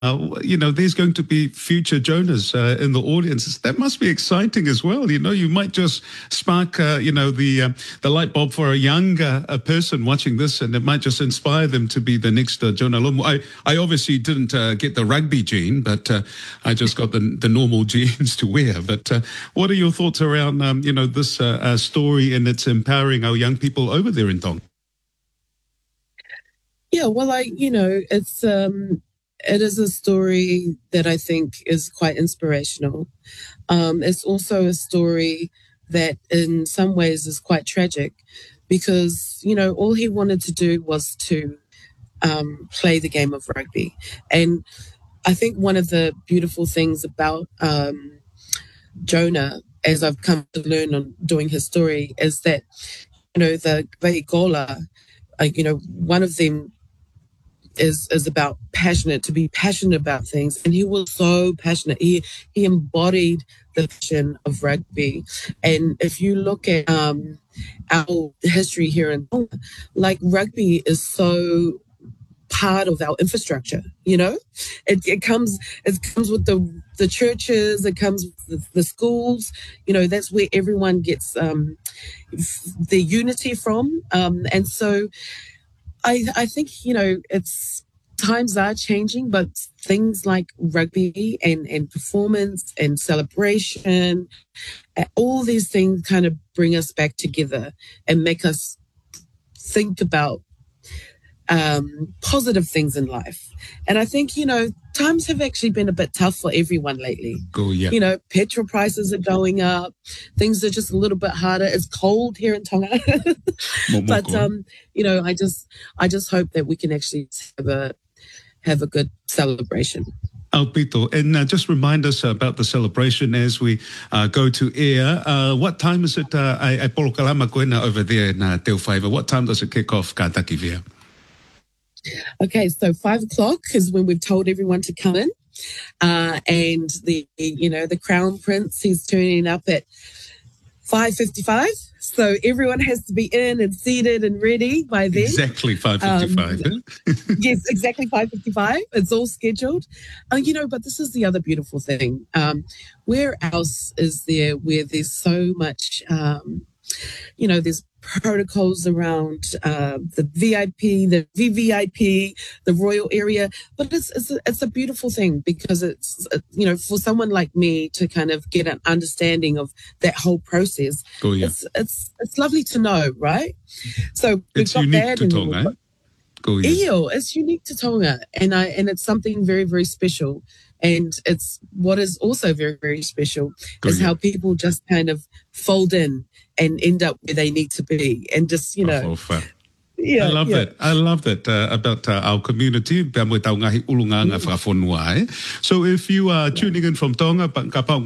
there's going to be future Jonas in the audience. That must be exciting as well. You might just spark, the light bulb for a younger person watching this, and it might just inspire them to be the next Jonah Lomu. I obviously didn't get the rugby gene, but I just got the normal genes to wear. But what are your thoughts around, this story and it's empowering our young people over there in Tonga? Yeah, well, it is a story that I think is quite inspirational. It's also a story that in some ways is quite tragic because, all he wanted to do was to play the game of rugby. And I think one of the beautiful things about Jonah, as I've come to learn on doing his story, is that, the Veigola, one of them is about to be passionate about things. And he was so passionate. He embodied the passion of rugby. And if you look at our history here in Tonga, rugby is so part of our infrastructure, It comes with the churches, it comes with the schools, that's where everyone gets their unity from. And so I think, it's times are changing, but things like rugby and performance and celebration, all these things kind of bring us back together and make us think about positive things in life. And I think, times have actually been a bit tough for everyone lately. Yeah. Petrol prices are going up. Things are just a little bit harder. It's cold here in Tonga. But, I just hope that we can actually have a good celebration. Aupito, and just remind us about the celebration as we go to air. What time is it? I polokalama koena over there in Te Whaiva. What time does it kick off, ka Takivia? Okay, so 5:00 is when we've told everyone to come in. And the Crown Prince, he's turning up at 5:55. So everyone has to be in and seated and ready by then. Exactly 5:55. Yes, exactly 5:55. It's all scheduled. But this is the other beautiful thing. Where else is there where there's so much, there's protocols around the VIP, the VVIP, the royal area, but it's a beautiful thing because it's for someone like me to kind of get an understanding of that whole process. It's lovely to know, right? So it's unique to Tonga. It's unique to Tonga, and it's something very, very special. And it's what is also very, very special is how people just kind of fold in and end up where they need to be. And just, I love that. I love that about our community. So if you are tuning in from Tonga, Te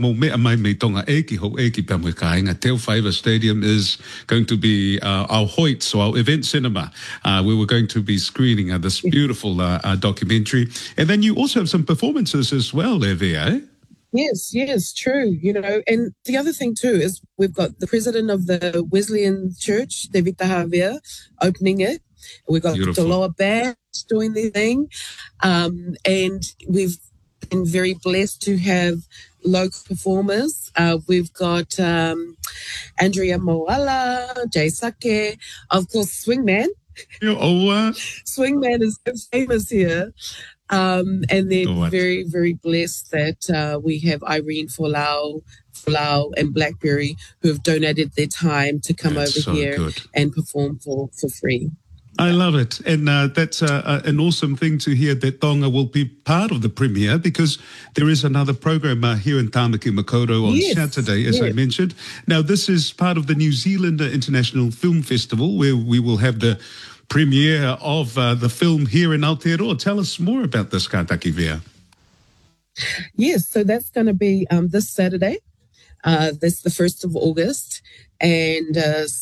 Whaiva Stadium is going to be our Hoyt, so our event cinema. We were going to be screening this beautiful documentary. And then you also have some performances as well, Evie, eh? Yes, true. And the other thing too is we've got the president of the Wesleyan Church, Te Vitahavia, opening it. We've got the Lower Band doing their thing. And we've been very blessed to have local performers. We've got Andrea Moala, Jay Sake, of course, Swingman. Swingman is so famous here. And then very, very blessed that we have Irene Folau and Blackberry who have donated their time to come over here and perform for free. I love it. And that's an awesome thing to hear that Tonga will be part of the premiere because there is another program here in Tāmaki Makaurau on Saturday, as I mentioned. Now, this is part of the New Zealand International Film Festival where we will have the premiere of the film here in Aotearoa. Tell us more about this, ka Takivia. Yes, so that's going to be this Saturday. That's the 1st of August. And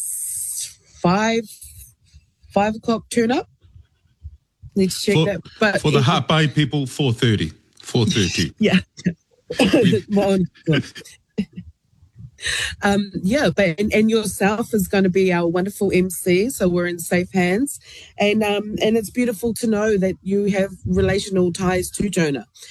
5 o'clock turn up. Need to check that. But for the Hapai people, 4:30. 4:30. Yeah. Yeah, but and yourself is going to be our wonderful MC, so we're in safe hands, and it's beautiful to know that you have relational ties to Jonah.